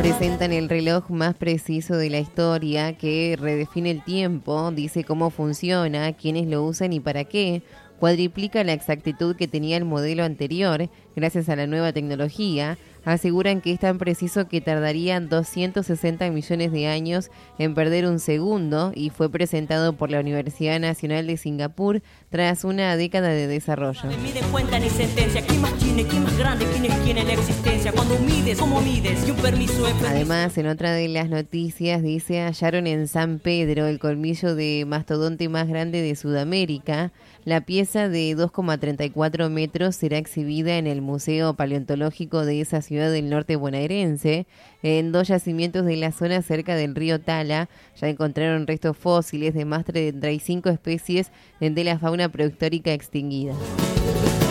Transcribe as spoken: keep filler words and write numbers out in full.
Presentan el reloj más preciso de la historia que redefine el tiempo, dice cómo funciona, quiénes lo usan y para qué. Cuadriplica la exactitud que tenía el modelo anterior gracias a la nueva tecnología. Aseguran que es tan preciso que tardarían doscientos sesenta millones de años en perder un segundo y fue presentado por la Universidad Nacional de Singapur tras una década de desarrollo. Además, en otra de las noticias dice, hallaron en San Pedro el colmillo de mastodonte más grande de Sudamérica. La pieza de dos coma treinta y cuatro metros será exhibida en el Museo Paleontológico de esa ciudad del norte bonaerense. En dos yacimientos de la zona cerca del río Tala ya encontraron restos fósiles de más de treinta y cinco especies de la fauna prehistórica extinguida.